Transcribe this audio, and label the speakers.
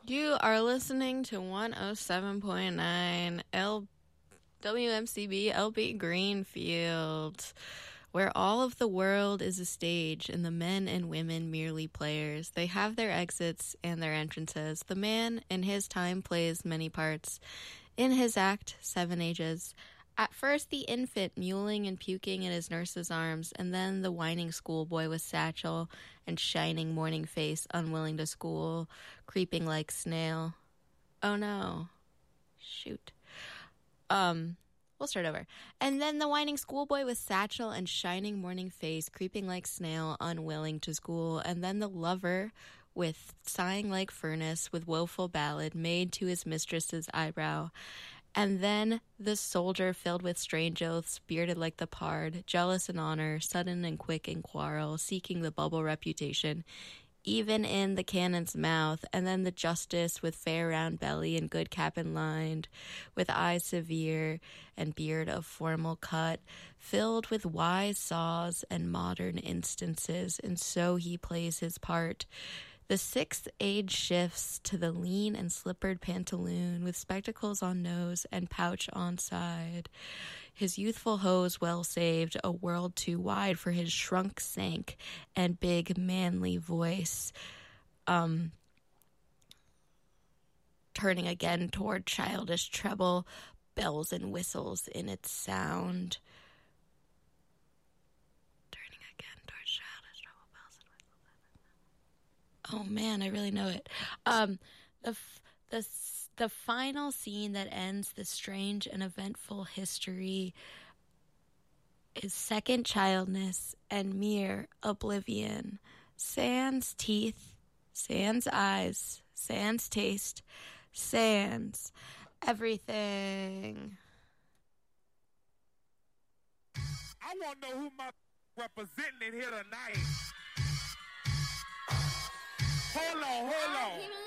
Speaker 1: You are listening to 107.9 WMCB LB Greenfield, where all of the world is a stage and the men and women merely players. They have their exits and their entrances. The man in his time plays many parts. In his act, 7 ages. At first, the infant mewling and puking in his nurse's arms, and then the whining schoolboy with satchel and shining morning face, unwilling to school, creeping like snail. Oh no. Shoot. We'll start over. And then the whining schoolboy with satchel and shining morning face, creeping like snail, unwilling to school. And then the lover with sighing like furnace, with woeful ballad made to his mistress's eyebrow. And then the soldier filled with strange oaths, bearded like the pard, jealous in honor, sudden and quick in quarrel, seeking the bubble reputation, even in the cannon's mouth. And then the justice with fair round belly and good cap and lined, with eyes severe and beard of formal cut, filled with wise saws and modern instances, and so he plays his part. The 6th age shifts to the lean and slippered pantaloon with spectacles on nose and pouch on side. His youthful hose well saved, a world too wide for his shrunk sank and big manly voice. Turning again toward childish treble, bells and whistles in its sound. Oh man, I really know it. The final scene that ends the strange and eventful history is second childness and mere oblivion. Sans teeth, sans eyes, sans taste, sans everything.
Speaker 2: I want to know who my representing here tonight. Hold on.